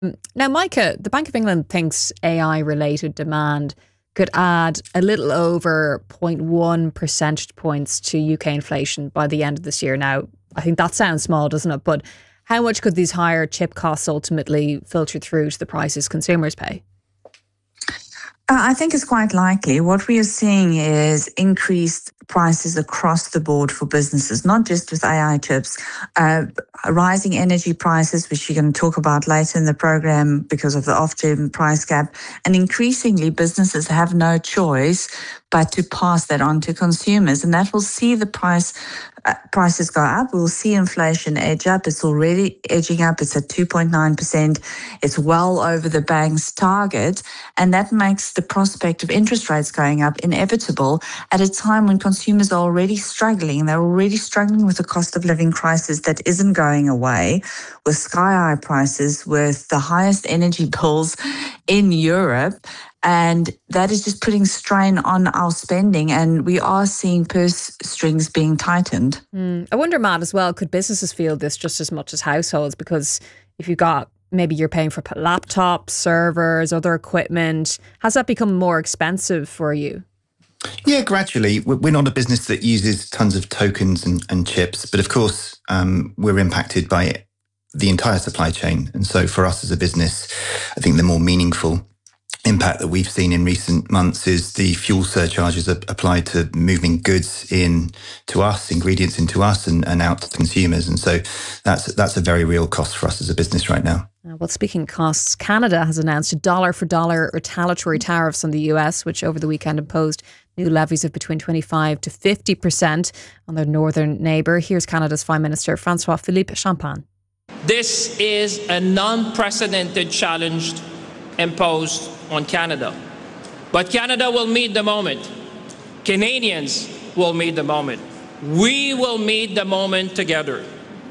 Now, Micah, the Bank of England thinks AI-related demand could add a little over zero point 0.1 percentage points to UK inflation by the end of this year. Now, I think that sounds small, doesn't it? But how much could these higher chip costs ultimately filter through to the prices consumers pay? I think it's quite likely. What we are seeing is increased prices across the board for businesses, not just with AI chips, rising energy prices, which you're going to talk about later in the program because of the Ofgem price cap. And increasingly, businesses have no choice but to pass that on to consumers. And that will see the prices go up. We'll see inflation edge up. It's already edging up. It's at 2.9%. It's well over the bank's target. And that makes the prospect of interest rates going up inevitable at a time when consumers are already struggling. They're already struggling with the cost of living crisis that isn't going away, with sky-high prices, with the highest energy bills in Europe. And that is just putting strain on our spending. And we are seeing purse strings being tightened. I wonder, Matt, as well, could businesses feel this just as much as households? Because if you've got, maybe you're paying for laptops, servers, other equipment, has that become more expensive for you? Yeah, gradually. We're not a business that uses tons of tokens and chips, but of course, we're impacted by the entire supply chain. And so for us as a business, I think the more meaningful impact that we've seen in recent months is the fuel surcharges applied to moving goods in to us, ingredients into us and out to consumers. And so that's a very real cost for us as a business right now. Well, speaking of costs, Canada has announced dollar for dollar retaliatory tariffs on the US, which over the weekend imposed new levies of between 25 to 50% on their northern neighbour. Here's Canada's Prime Minister, François-Philippe Champagne. This is an unprecedented challenge imposed on Canada. But Canada will meet the moment. Canadians will meet the moment. We will meet the moment together.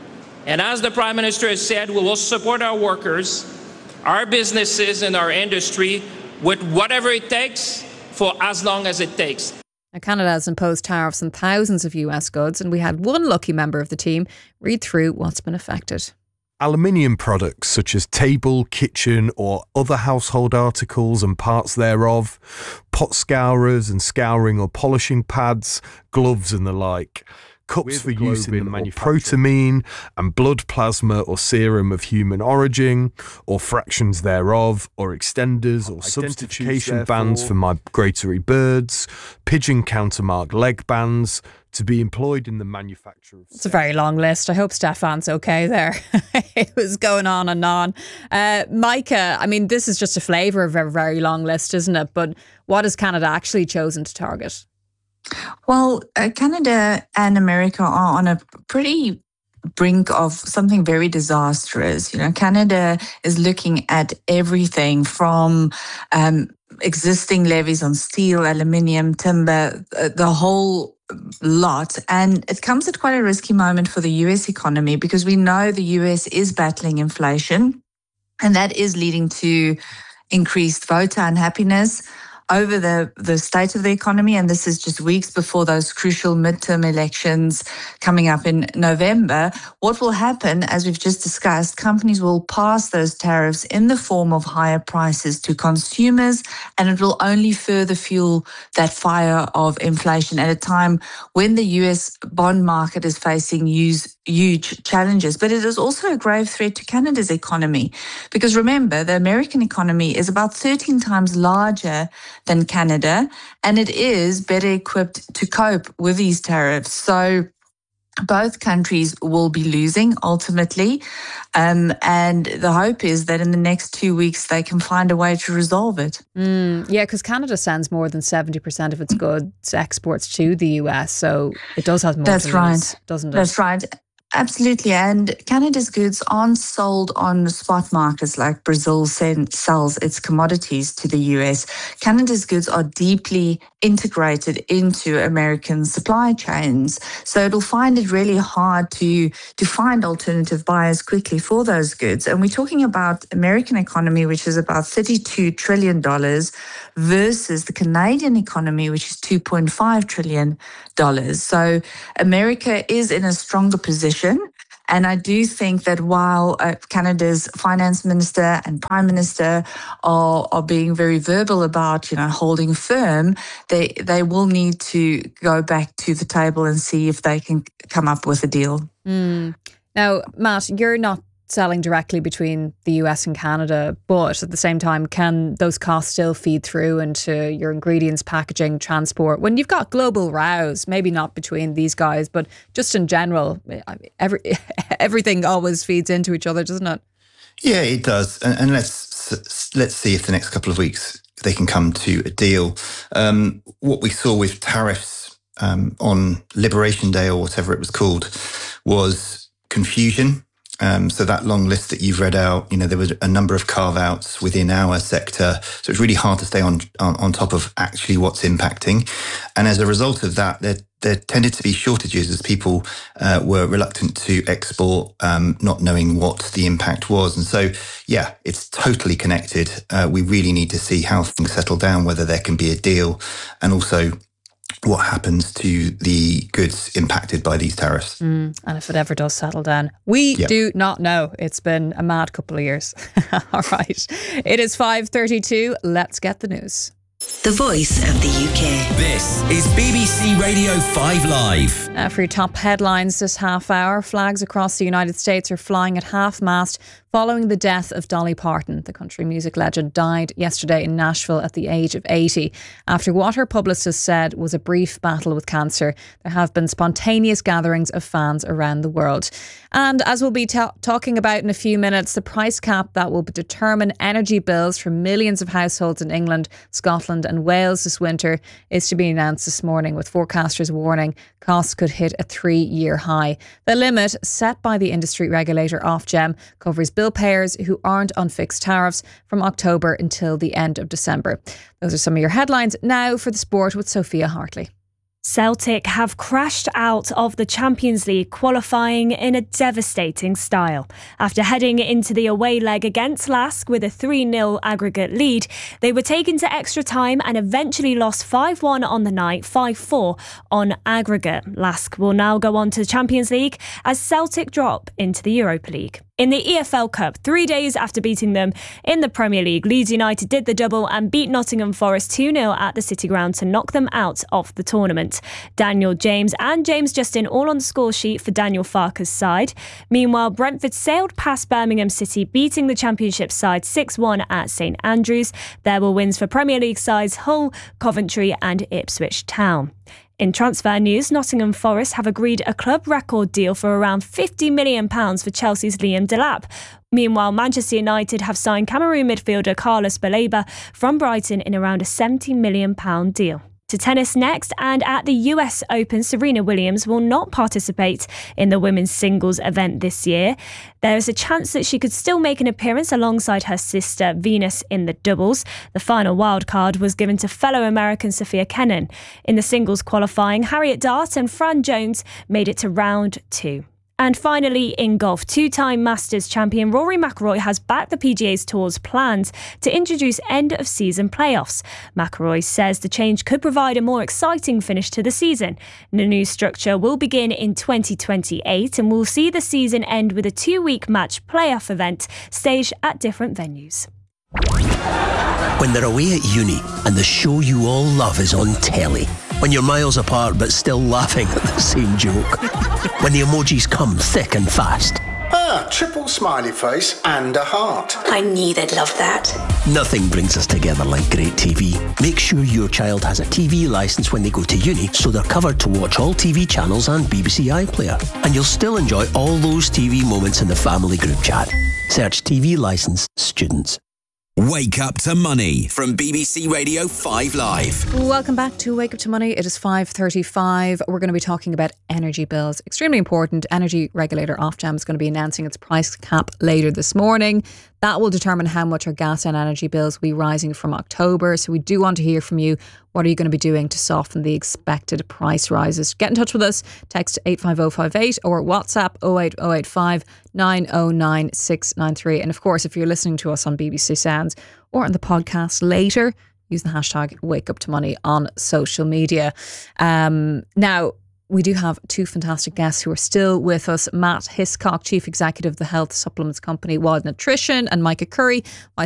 And as the Prime Minister has said, we will support our workers, our businesses and our industry with whatever it takes for as long as it takes. Now, Canada has imposed tariffs on thousands of US goods, and we had one lucky member of the team read through what's been affected. Aluminium products such as table, kitchen or other household articles and parts thereof, pot scourers and scouring or polishing pads, gloves and the like. Cups for use in the manufacture protamine and blood plasma or serum of human origin, or fractions thereof, or extenders or substitution bands for migratory birds, pigeon countermark leg bands, to be employed in the manufacture of... It's a very long list. I hope Stefan's okay there. It was going on and on. Micah, I mean, this is just a flavour of a very long list, isn't it? But what has Canada actually chosen to target? Well, Canada and America are on a pretty brink of something very disastrous. You know, Canada is looking at everything from existing levies on steel, aluminium, timber, the whole lot. And it comes at quite a risky moment for the US economy because we know the US is battling inflation, and that is leading to increased voter unhappiness over the state of the economy. And this is just weeks before those crucial midterm elections coming up in November. What will happen, as we've just discussed, companies will pass those tariffs in the form of higher prices to consumers, and it will only further fuel that fire of inflation at a time when the US bond market is facing huge challenges. But it is also a grave threat to Canada's economy, because remember, the American economy is about 13 times larger than Canada, and it is better equipped to cope with these tariffs. So both countries will be losing ultimately, and the hope is that in the next 2 weeks they can find a way to resolve it. Yeah, because Canada sends more than 70% of its goods exports to the US, so it does have more to lose, doesn't it? That's right. Absolutely. And Canada's goods aren't sold on spot markets like Brazil sells its commodities to the US. Canada's goods are deeply integrated into American supply chains. So it'll find it really hard to find alternative buyers quickly for those goods. And we're talking about American economy, which is about $32 trillion versus the Canadian economy, which is $2.5 trillion. So America is in a stronger position. And I do think that while Canada's finance minister and prime minister are being very verbal about, holding firm, they will need to go back to the table and see if they can come up with a deal. Now, Matt, you're not selling directly between the US and Canada, but at the same time, can those costs still feed through into your ingredients, packaging, transport? When you've got global rows, maybe not between these guys, but just in general, everything always feeds into each other, doesn't it? Yeah, it does. And let's see if the next couple of weeks they can come to a deal. What we saw with tariffs on Liberation Day, or whatever it was called, was confusion. So that long list that you've read out, there was a number of carve-outs within our sector. So it's really hard to stay on top of actually what's impacting. And as a result of that, there tended to be shortages as people were reluctant to export, not knowing what the impact was. And so, yeah, it's totally connected. We really need to see how things settle down, whether there can be a deal, and also what happens to the goods impacted by these tariffs. And if it ever does settle down. We do not know. It's been a mad couple of years. All right. It is 5:32. Let's get the news. The voice of the UK. This is BBC Radio 5 Live. Now for your top headlines this half hour, flags across the United States are flying at half-mast following the death of Dolly Parton. The country music legend died yesterday in Nashville at the age of 80 after what her publicist said was a brief battle with cancer. There have been spontaneous gatherings of fans around the world. And as we'll be talking about in a few minutes, the price cap that will determine energy bills for millions of households in England, Scotland and Wales this winter is to be announced this morning, with forecasters warning costs could hit a 3-year high. The limit, set by the industry regulator Ofgem, covers bill payers who aren't on fixed tariffs from October until the end of December. Those are some of your headlines. Now for the sport with Sophia Hartley. Celtic have crashed out of the Champions League qualifying in a devastating style. After heading into the away leg against Lask with a 3-0 aggregate lead, they were taken to extra time and eventually lost 5-1 on the night, 5-4 on aggregate. Lask will now go on to the Champions League as Celtic drop into the Europa League. In the EFL Cup, 3 days after beating them in the Premier League, Leeds United did the double and beat Nottingham Forest 2-0 at the City Ground to knock them out of the tournament. Daniel James and James Justin all on the score sheet for Daniel Farke's side. Meanwhile, Brentford sailed past Birmingham City, beating the Championship side 6-1 at St Andrews. There were wins for Premier League sides Hull, Coventry and Ipswich Town. In transfer news, Nottingham Forest have agreed a club record deal for around £50 million for Chelsea's Liam Delap. Meanwhile, Manchester United have signed Cameroon midfielder Carlos Baleba from Brighton in around a £70 million deal. To tennis next, and at the US Open, Serena Williams will not participate in the women's singles event this year. There is a chance that she could still make an appearance alongside her sister Venus in the doubles. The final wildcard was given to fellow American Sophia Kenin. In the singles qualifying, Harriet Dart and Fran Jones made it to round 2. And finally, in golf, two-time Masters champion Rory McIlroy has backed the PGA's Tour's plans to introduce end-of-season playoffs. McIlroy says the change could provide a more exciting finish to the season. The new structure will begin in 2028 and will see the season end with a 2-week match playoff event staged at different venues. When they're away at uni and the show you all love is on telly. When you're miles apart but still laughing at the same joke. When the emojis come thick and fast. Triple smiley face and a heart. I knew they'd love that. Nothing brings us together like great TV. Make sure your child has a TV licence when they go to uni so they're covered to watch all TV channels and BBC iPlayer. And you'll still enjoy all those TV moments in the family group chat. Search TV licence students. Wake Up to Money from BBC Radio 5 Live. Welcome back to Wake Up to Money. It is 5:35. We're going to be talking about energy bills. Extremely important. Energy regulator Ofgem is going to be announcing its price cap later this morning. That will determine how much our gas and energy bills will be rising from October. So we do want to hear from you. What are you going to be doing to soften the expected price rises? Get in touch with us. Text 85058 or WhatsApp 08085 909 693. And of course, if you're listening to us on BBC Sounds or on the podcast later, use the hashtag WakeUpToMoney on social media. Now, we do have two fantastic guests who are still with us. Matt Hiscock, Chief Executive of the health supplements company Wild Nutrition, and Micah Curry, Vice